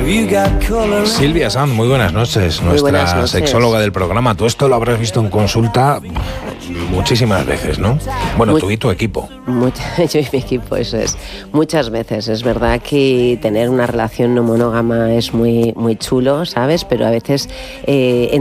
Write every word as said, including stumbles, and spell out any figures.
Silvia Sanz, muy buenas noches, Muy nuestra buenas noches. sexóloga del programa. Tú esto lo habrás visto en consulta muchísimas veces, ¿no? Bueno, Muy- tú y tu equipo. Mucha- yo y mi equipo, eso es. Muchas veces. Es verdad que tener una relación no monógama es muy, muy chulo, ¿sabes? Pero a veces eh,